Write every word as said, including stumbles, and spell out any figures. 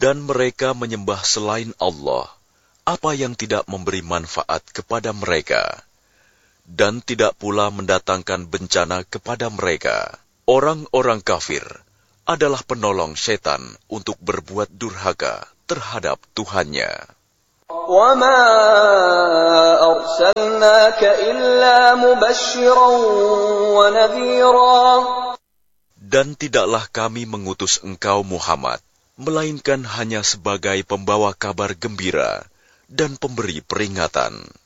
Dan mereka menyembah selain Allah, apa yang tidak memberi manfaat kepada mereka, dan tidak pula mendatangkan bencana kepada mereka. Orang-orang kafir adalah penolong setan untuk berbuat durhaka terhadap Tuhannya. وَمَا أَرْسَلْنَاكَ إِلَّا مُبَشِّرًا وَنَذِيرًا. Dan tidaklah kami mengutus engkau Muhammad, melainkan hanya sebagai pembawa kabar gembira dan pemberi peringatan.